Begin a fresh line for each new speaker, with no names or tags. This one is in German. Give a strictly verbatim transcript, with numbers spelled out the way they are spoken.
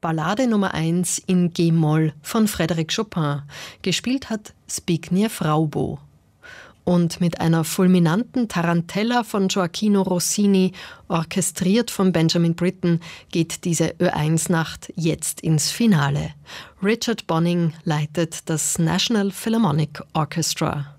Ballade Nummer eins in G-Moll von Frédéric Chopin. Gespielt hat Zbigniew Raubo. Und mit einer fulminanten Tarantella von Gioacchino Rossini, orchestriert von Benjamin Britten, geht diese Ö eins Nacht jetzt ins Finale. Richard Bonning leitet das National Philharmonic Orchestra.